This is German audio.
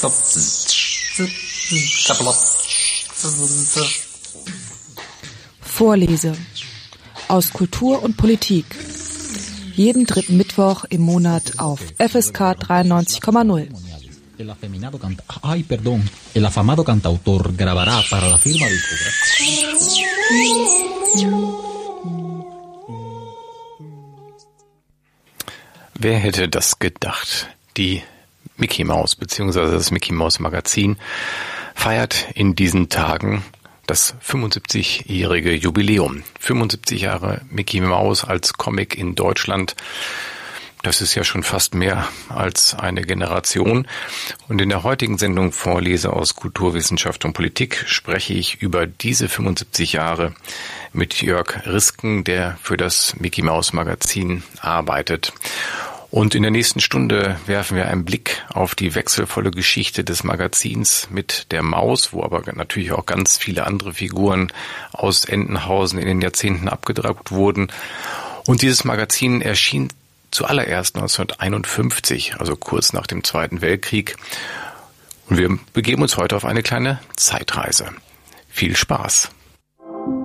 Vorlese aus Kultur und Politik. Jeden dritten Mittwoch im Monat auf FSK 93,0. El afamado cantautor grabará para la firma discográfica. Wer hätte das gedacht? Die Mickey Mouse bzw. das Mickey Mouse Magazin feiert in diesen Tagen das 75-jährige Jubiläum. 75 Jahre Mickey Mouse als Comic in Deutschland. Das ist ja schon fast mehr als eine Generation. Und in der heutigen Sendung Vorlese aus Kulturwissenschaft und Politik spreche ich über diese 75 Jahre mit Jörg Risken, der für das Mickey Mouse Magazin arbeitet. Und in der nächsten Stunde werfen wir einen Blick auf die wechselvolle Geschichte des Magazins mit der Maus, wo aber natürlich auch ganz viele andere Figuren aus Entenhausen in den Jahrzehnten abgedruckt wurden. Und dieses Magazin erschien zuallererst 1951, also kurz nach dem Zweiten Weltkrieg. Und wir begeben uns heute auf eine kleine Zeitreise. Viel Spaß!